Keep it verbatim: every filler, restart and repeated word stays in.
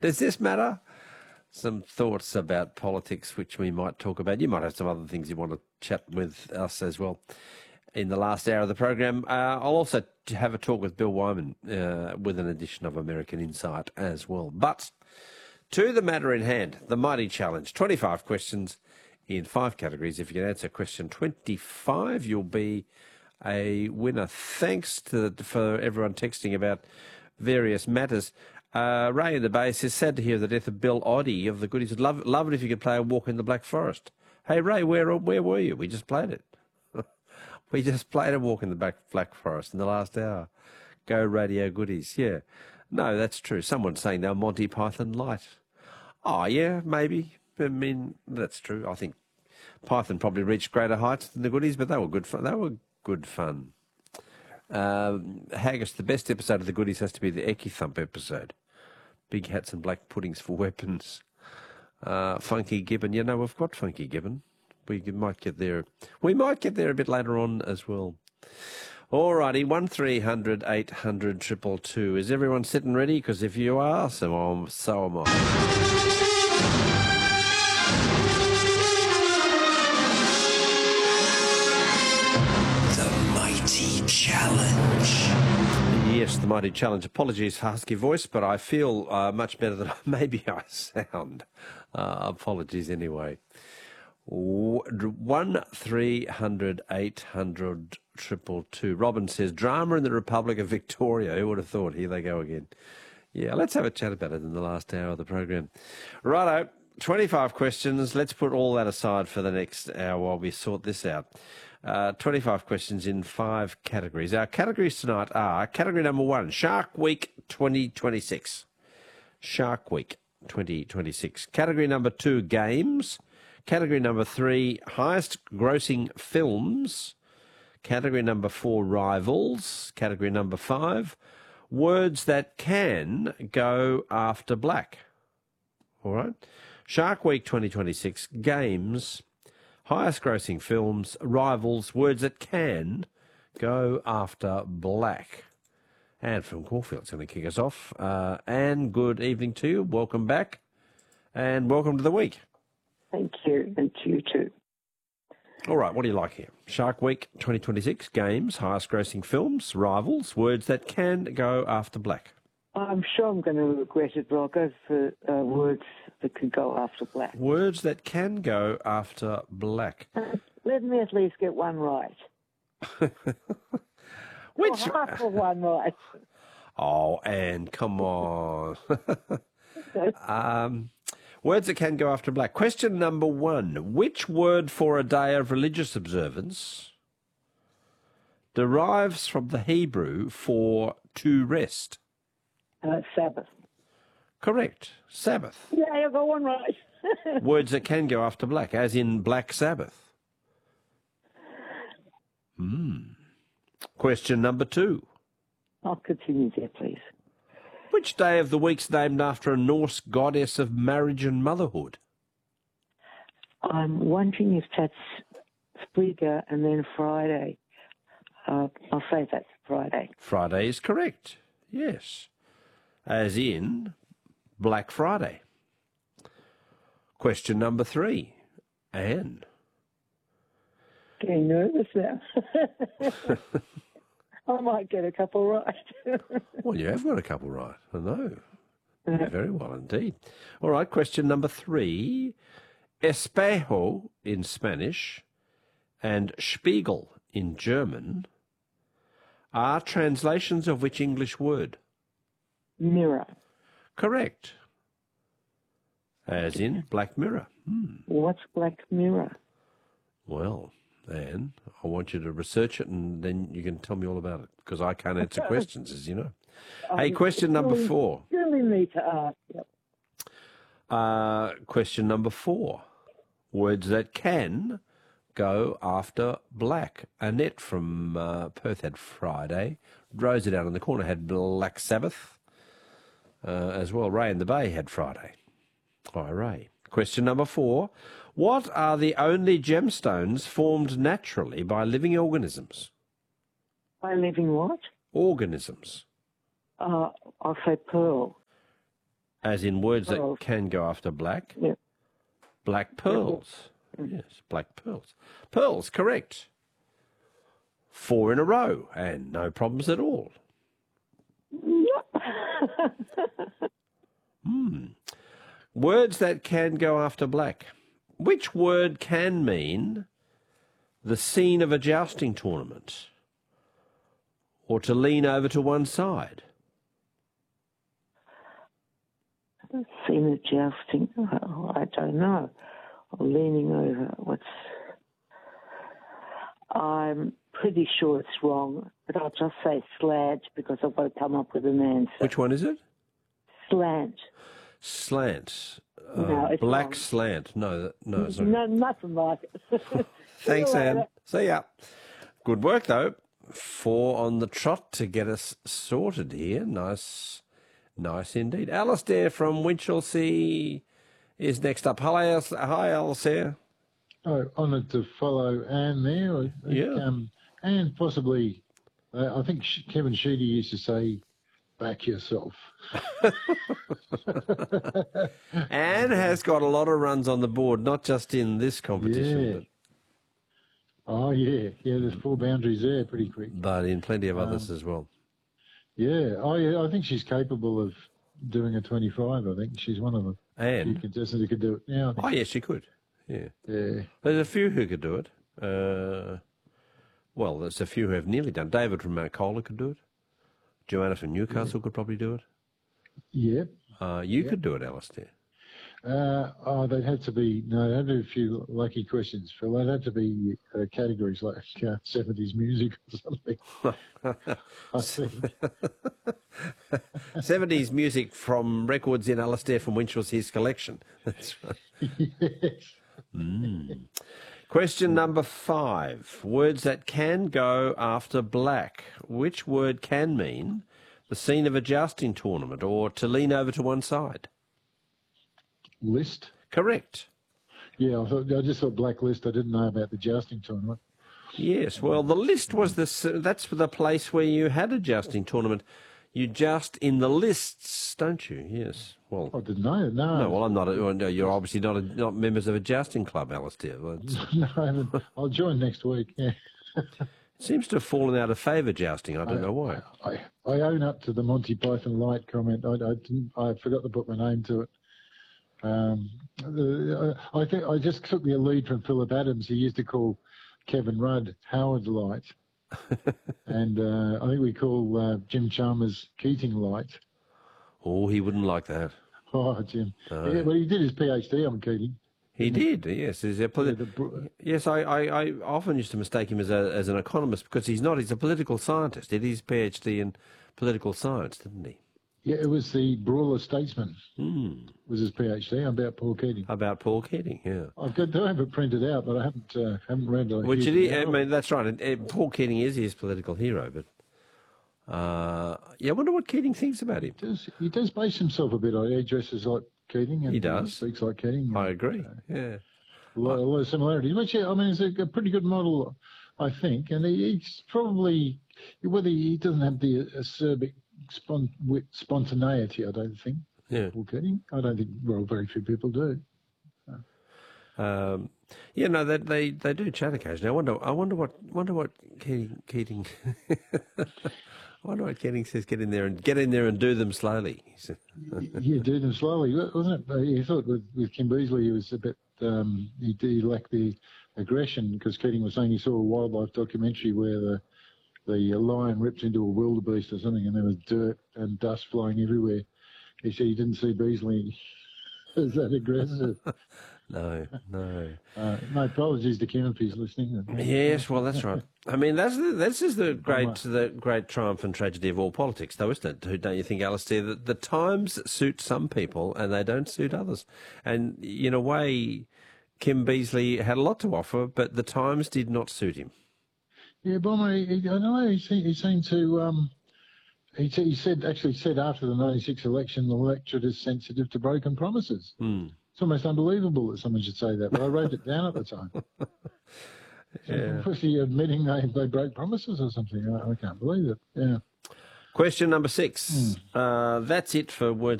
Does this matter? Some thoughts about politics which we might talk about. You might have some other things you want to chat with us as well in the last hour of the program. Uh, I'll also have a talk with Bill Wyman uh, with an edition of American Insight as well. But to the matter in hand, the mighty challenge, twenty-five questions in five categories. If you can answer question twenty-five, you'll be a winner. Thanks to for everyone texting about various matters. Uh, Ray in the Bay says, sad to hear the death of Bill Oddie of the Goodies. I'd love, love it if you could play a Walk in the Black Forest. Hey, Ray, where where were you? We just played it. we just played a Walk in the Black, Black Forest in the last hour. Go Radio Goodies, yeah. No, that's true. Someone's saying they're Monty Python light. Oh, yeah, maybe. I mean, that's true. I think Python probably reached greater heights than the Goodies, but they were good fun. They were good fun. Um, Haggis, the best episode of the Goodies has to be the Eki Thump episode. Big hats and black puddings for weapons. Uh, Funky Gibbon. You know, we've got Funky Gibbon. We might get there. We might get there a bit later on as well. All righty, one three hundred eight hundred two two two. Is everyone sitting ready? Because if you are, so, I'm, so am I. The Mighty Challenge. Yes, the Mighty Challenge. Apologies for husky voice, but I feel uh, much better than maybe I sound. Uh, apologies anyway. One three hundred eight hundred triple two. Robin says, drama in the Republic of Victoria. Who would have thought? Here they go again. Yeah, let's have a chat about it in the last hour of the program. Righto, twenty-five questions. Let's put all that aside for the next hour while we sort this out. Uh, twenty-five questions in five categories. Our categories tonight are category number one, Shark Week twenty twenty-six. Shark Week twenty twenty-six. Category number two, games. Category number three, highest grossing films. Category number four, rivals. Category number five, words that can go after black. All right. Shark Week twenty twenty-six, games, highest grossing films, rivals, words that can go after black. Anne from Caulfield's going to kick us off. Uh, Anne, good evening to you. Welcome back. And welcome to the week. Thank you, and to you too. All right, what do you like here? Shark Week twenty twenty-six, games, highest grossing films, rivals, words that can go after black. I'm sure I'm going to regret it, but I'll go for uh, words that can go after black. Words that can go after black. Uh, let me at least get one right. Which or half of one right. Oh, Anne, come on. um, words that can go after black. Question number one. Which word for a day of religious observance derives from the Hebrew for to rest? Uh, Sabbath. Correct. Sabbath. Yeah, I got one right. Words that can go after black, as in Black Sabbath. Hmm. Question number two. I'll continue there, please. Which day of the week's named after a Norse goddess of marriage and motherhood? I'm wondering if that's Spriga and then Friday. Uh, I'll say that's Friday. Friday is correct, yes. As in Black Friday. Question number three. Anne. Getting nervous now. I might get a couple right. Well, you have got a couple right. I know. Yeah, very well indeed. All right, question number three. Espejo in Spanish and Spiegel in German are translations of which English word? Mirror. Correct. As in Black Mirror. Hmm. What's Black Mirror? Well, Anne, I want you to research it and then you can tell me all about it because I can't answer questions, as you know. Hey, Um, question number really- four. Really need to ask. Yep. Uh, question number four. Words that can go after black. Annette from uh, Perth had Friday. Rosie down in the corner had Black Sabbath uh, as well. Ray in the Bay had Friday. Hi, Ray. Question number four. What are the only gemstones formed naturally by living organisms? By living what? Organisms. Uh, I'll say pearl. As in words Pearls. that can go after black. Yeah. Black pearls. Yes, black pearls. Pearls, correct. Four in a row, and no problems at all. Hmm. Words that can go after black. Which word can mean the scene of a jousting tournament, or to lean over to one side? Seen a jousting. Oh, I don't know. Or leaning over. What's? I'm pretty sure it's wrong, but I'll just say slant because I've got to come up with an answer. Which one is it? Slant. Slant. Uh, No, it's black wrong. slant. No, that- no, sorry. No, nothing like it. Thanks, See you Anne. later. See ya. Good work, though. Four on the trot to get us sorted here. Nice, nice indeed. Alistair from Winchelsea is next up. Hello, Al- hi, Alistair. Oh, honoured to follow Anne there. I think, Yeah. Um, and possibly, uh, I think Sh- Kevin Sheedy used to say, back yourself. Anne has got a lot of runs on the board, not just in this competition, Yeah. Oh, yeah. Yeah, there's four boundaries there pretty quick. but, but in plenty of others as well. Yeah. Oh, yeah. I think she's capable of doing a twenty-five. I think she's one of the few And, contestants who could do it. Yeah, I think. oh, yes, she could. Yeah. Yeah. There's a few who could do it. Uh, well, there's a few who have nearly done. David from Mount Cola could do it. Joanna from Newcastle could probably do it. Yeah. Uh, you could do it, Alistair. Uh, oh, they'd have to be, no, they'd have to be a few lucky questions, Phil. They'd have to be uh, categories like uh, seventies music or something. I think. seventies music from records in Alistair from Winchelsea's collection. That's right. Yes. Question number five. Words that can go after black. Which word can mean the scene of a jousting tournament or to lean over to one side? List. Correct. Yeah, I, thought, I just thought blacklist. I didn't know about the jousting tournament. Yes, well, the list was this. That's the place where you had a jousting tournament. You joust in the lists, don't you? Yes. Well, I didn't know. No, no. Well, I'm not. A, well, no, you're obviously not a, not members of a jousting club, Alistair. Well, it's- no, I haven't. I'll join next week. Yeah, it seems to have fallen out of favour, jousting. I don't know why. I, I own up to the Monty Python light comment. I, I didn't. I forgot to put my name to it. Um, the, I think I just took the lead from Philip Adams. He used to call Kevin Rudd Howard Light, and uh, I think we call uh, Jim Chalmers Keating Light. Oh, he wouldn't like that. Oh, Jim. No. Yeah, well, he did his PhD on Keating. He did, yes. Is there Yeah, poli- the bro- yes, I, I, I often used to mistake him as a as an economist because he's not. He's a political scientist. He did his PhD in political science, didn't he? yeah, it was the Brawler Statesman. Hmm. Was his PhD about Paul Keating. About Paul Keating, yeah. I've got to have it printed out, but I haven't uh, haven't read it. Which it is, I mean, that's right. And, uh, Paul Keating is his political hero, but uh, yeah, I wonder what Keating thinks about him. He does, he does base himself a bit on it. He dresses like Keating. And He does. Speaks like Keating. I agree. Yeah. A lot, a lot of similarities. Which, yeah, I mean, it's a, a pretty good model, I think. And he, he's probably, whether he doesn't have the acerbic spon- wi- spontaneity, I don't think. Yeah. Paul Keating. I don't think, well, very few people do. Um, yeah, no, they, they they do chat occasionally. I wonder, I wonder what, wonder what Keating, Keating, I wonder what Keating says. Get in there and get in there and do them slowly. He said, Yeah, do them slowly, wasn't it? He thought with, with Kim Beazley, he was a bit, um, he, he lacked the aggression because Keating was saying he saw a wildlife documentary where the the lion ripped into a wildebeest or something and there was dirt and dust flying everywhere. He said he didn't see Beazley as that aggressive. No, no. Uh, my apologies to Kim if he's listening. Yes, well, that's right. I mean, that's the, this is the great the great triumph and tragedy of all politics, though, isn't it? Don't you think, Alistair? That the times suit some people and they don't suit others. And in a way, Kim Beazley had a lot to offer, but the times did not suit him. Yeah, Bomber, he, he, I know he, se- he seemed to. Um, he, sa- he said actually said after the ninety-six election, the electorate is sensitive to broken promises. Hmm. It's almost unbelievable that someone should say that, but I wrote it down at the time. Yeah. Especially admitting they, they broke promises or something. I, I can't believe it. Yeah. Question number six. Uh, that's it for words